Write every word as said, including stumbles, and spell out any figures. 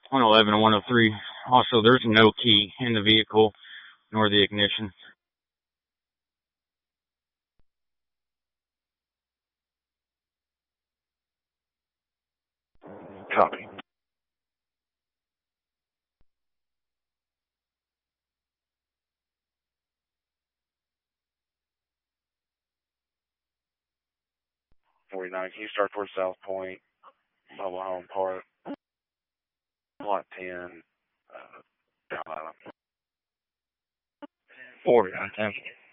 one eleven and one oh three. Also, there's no key in the vehicle nor the ignition. Copy. forty-nine, can you start towards South Point, Mobile Home Park, Lot ten, uh, down Island. forty-nine, ten.